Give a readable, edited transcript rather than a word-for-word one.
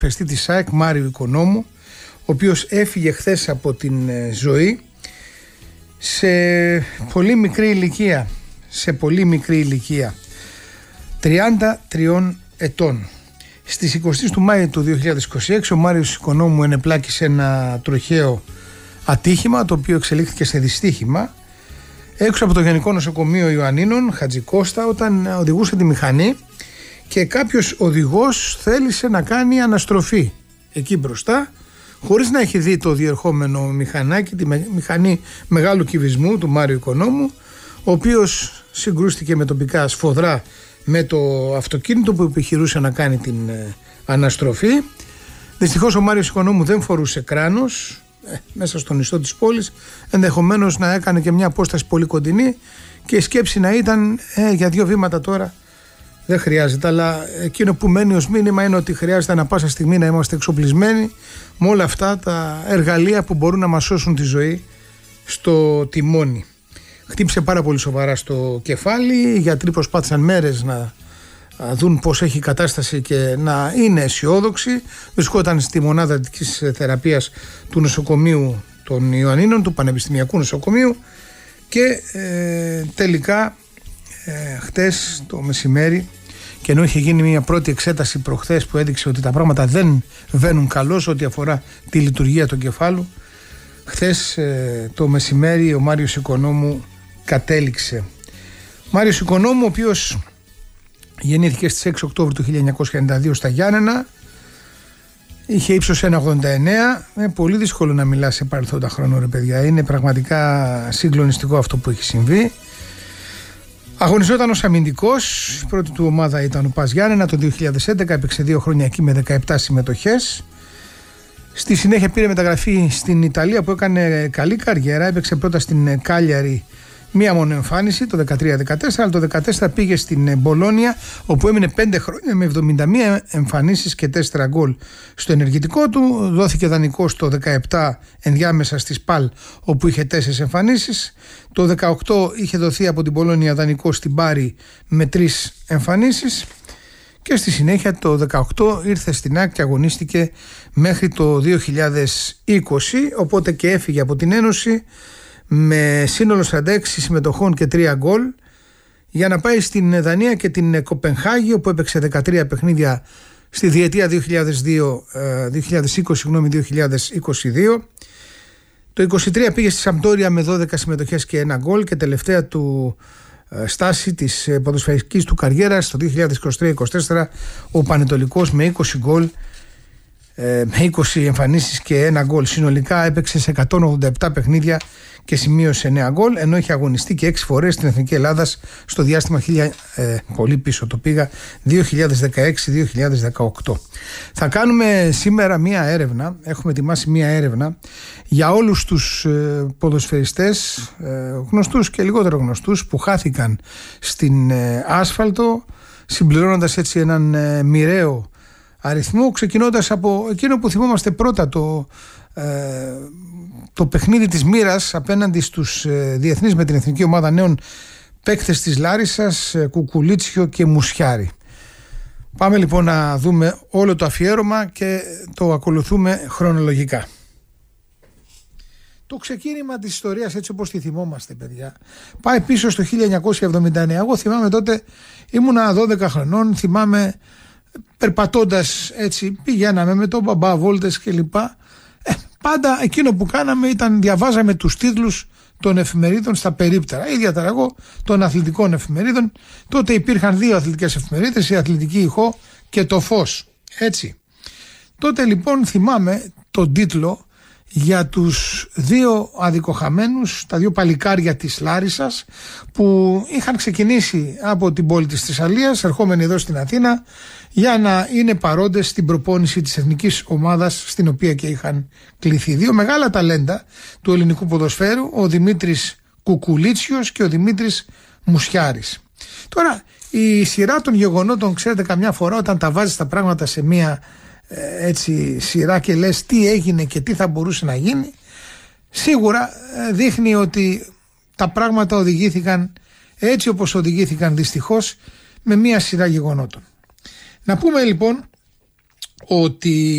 πεστή της ΑΕΚ, Μάριο Οικονόμου, ο οποίος έφυγε χθες από την ζωή σε πολύ μικρή ηλικία, 33 ετών. Στις 20 του Μάη του 2026 ο Μάριος Οικονόμου ενεπλάκη σε ένα τροχαίο ατύχημα, το οποίο εξελίχθηκε σε δυστύχημα έξω από το Γενικό Νοσοκομείο Ιωαννίνων Χατζικώστα, όταν οδηγούσε τη μηχανή και κάποιος οδηγός θέλησε να κάνει αναστροφή εκεί μπροστά, χωρίς να έχει δει το διερχόμενο μηχανάκι, τη μηχανή μεγάλου κυβισμού του Μάριου Οικονόμου, ο οποίος συγκρούστηκε με τοπικά σφοδρά με το αυτοκίνητο που επιχειρούσε να κάνει την αναστροφή. Δυστυχώς ο Μάριος Οικονόμου δεν φορούσε κράνος μέσα στον ιστό της πόλης, ενδεχομένως να έκανε και μια απόσταση πολύ κοντινή και η σκέψη να ήταν για 2 βήματα τώρα δεν χρειάζεται, αλλά εκείνο που μένει ως μήνυμα είναι ότι χρειάζεται ανά πάσα στιγμή να είμαστε εξοπλισμένοι με όλα αυτά τα εργαλεία που μπορούν να μας σώσουν τη ζωή στο τιμόνι. Χτύπησε πάρα πολύ σοβαρά στο κεφάλι, οι γιατροί προσπάθησαν μέρες να δουν πως έχει κατάσταση και να είναι αισιόδοξοι. Βρισκόταν στη μονάδα δυτικής θεραπείας του νοσοκομείου των Ιωαννίνων, του Πανεπιστημιακού Νοσοκομείου, και τελικά χτες το μεσημέρι, και ενώ είχε γίνει μια πρώτη εξέταση προχθές που έδειξε ότι τα πράγματα δεν βαίνουν καλώς ό,τι αφορά τη λειτουργία του κεφάλου, χθες το μεσημέρι ο Μάριος Οικονόμου κατέληξε. Μάριος Οικονόμου, ο οποίος γεννήθηκε στις 6 Οκτώβρου του 1992 στα Γιάννενα, είχε ύψος 1,89. Πολύ δύσκολο να μιλά σε παρελθόντα χρόνου, ρε παιδιά. Είναι πραγματικά συγκλονιστικό αυτό που έχει συμβεί. Αγωνιζόταν ως αμυντικός. Η πρώτη του ομάδα ήταν ο ΠΑΣ Γιάννενα το 2011. Έπαιξε 2 χρόνια εκεί με 17 συμμετοχές. Στη συνέχεια πήρε μεταγραφή στην Ιταλία, που έκανε καλή καριέρα. Έπαιξε πρώτα στην Κάλιαρη μία μόνο εμφάνιση το 13-14, αλλά το 14 πήγε στην Μπολόνια, όπου έμεινε 5 χρόνια με 71 εμφανίσεις και 4 γκολ στο ενεργητικό του. Δόθηκε δανεικός το 17 ενδιάμεσα στη Σπάλ, όπου είχε 4 εμφανίσεις. Το 18 είχε δοθεί από την Μπολόνια δανεικός στην Μπάρι με 3 εμφανίσεις. Και στη συνέχεια το 18 ήρθε στην ΑΕΚ και αγωνίστηκε μέχρι το 2020, οπότε και έφυγε από την Ένωση με σύνολο 46 συμμετοχών και 3 γκολ, για να πάει στην Δανία και την Κοπενχάγη, όπου έπαιξε 13 παιχνίδια στη διετία 2020-2022. Το 23 πήγε στη Σαμπτόρια με 12 συμμετοχές και 1 γκολ, και τελευταία του στάση της ποδοσφαιρικής του καριέρας το 2023-24 ο Πανετολικός με 20 γκολ, με 20 εμφανίσεις και 1 γκολ. Συνολικά έπαιξε σε 187 παιχνίδια και σημείωσε 9 γκολ, ενώ είχε αγωνιστεί και 6 φορές στην Εθνική Ελλάδας στο διάστημα πολύ πίσω το πήγα, 2016-2018. Θα κάνουμε σήμερα μία έρευνα, έχουμε ετοιμάσει μία έρευνα για όλους τους ποδοσφαιριστές, γνωστούς και λιγότερο γνωστούς, που χάθηκαν στην άσφαλτο, συμπληρώνοντας έτσι έναν μοιραίο αριθμό, ξεκινώντας από εκείνο που θυμόμαστε πρώτα, το παιχνίδι της μοίρας απέναντι στους διεθνείς με την Εθνική Ομάδα Νέων παίκτες της Λάρισσας, Κουκουλίτσιο και Μουσιάρη. Πάμε λοιπόν να δούμε όλο το αφιέρωμα και το ακολουθούμε χρονολογικά. Το ξεκίνημα της ιστορίας, έτσι όπως τη θυμόμαστε, παιδιά, πάει πίσω στο 1979. Εγώ θυμάμαι τότε, ήμουνα 12 χρονών, θυμάμαι περπατώντας έτσι, πηγαίναμε με τον μπαμπά βόλτες κλπ. Πάντα εκείνο που κάναμε ήταν διαβάζαμε τους τίτλους των εφημερίδων στα περίπτερα, ιδιαίτερα εγώ των αθλητικών εφημερίδων. Τότε υπήρχαν 2 αθλητικές εφημερίδες, η Αθλητική Ηχό και το Φως, έτσι. Τότε λοιπόν θυμάμαι τον τίτλο για τους 2 αδικοχαμένους, τα 2 παλικάρια της Λάρισσας, που είχαν ξεκινήσει από την πόλη της Θεσσαλίας, ερχόμενοι εδώ στην Αθήνα, για να είναι παρόντες στην προπόνηση της εθνικής ομάδας, στην οποία και είχαν κληθεί. 2 μεγάλα ταλέντα του ελληνικού ποδοσφαίρου, ο Δημήτρης Κουκουλίτσιος και ο Δημήτρης Μουσιάρης. Τώρα, η σειρά των γεγονότων, ξέρετε, καμιά φορά όταν τα βάζεις τα πράγματα σε μία έτσι σειρά και λες τι έγινε και τι θα μπορούσε να γίνει, σίγουρα δείχνει ότι τα πράγματα οδηγήθηκαν έτσι όπως οδηγήθηκαν δυστυχώς, με μία σειρά γεγονότων. Να πούμε λοιπόν ότι